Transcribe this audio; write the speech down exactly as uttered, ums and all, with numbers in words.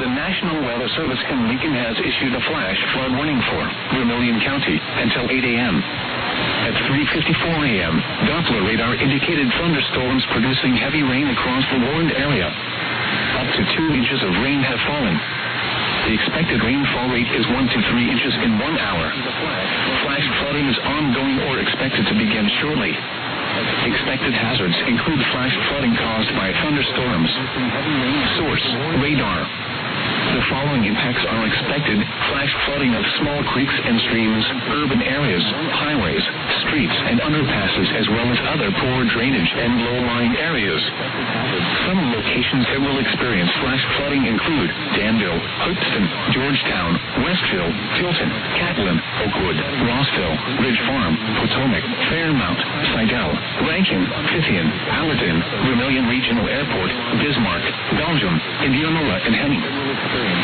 The National Weather Service in Lincoln has issued a flash flood warning for Vermilion County until eight a.m. At three fifty-four a.m., Doppler radar indicated thunderstorms producing heavy rain across the warned area. Up to two inches of rain have fallen. The expected rainfall rate is one to three inches in one hour. Flash flooding is ongoing or expected to begin shortly. Expected hazards include flash flooding caused by thunderstorms. Source: radar. The following impacts are expected: flash flooding of small creeks and streams, urban areas, highways, streets, and underpasses, as well as other poor drainage and low-lying areas. Some locations that will experience flash flooding include Danville, Hoopeston, Georgetown, Westville, Tilton, Catlin, Oakwood, Rossville, Ridge Farm, Potomac, Fairmount, Seidel, Rankin, Fithian, Allerton, Vermilion Regional Airport, Bismarck, Belgium, Indianola, and Henning.